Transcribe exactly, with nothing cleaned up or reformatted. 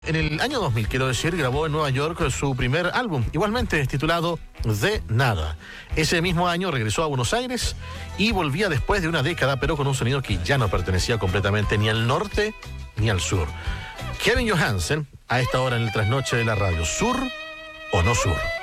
En el año dos mil, quiero decir, grabó en Nueva York su primer álbum, igualmente titulado De Nada. Ese mismo año regresó a Buenos Aires y volvía después de una década, pero con un sonido que ya no pertenecía completamente ni al norte ni al sur. Kevin Johansen, a esta hora en el trasnoche de la radio, ¿sur o no sur?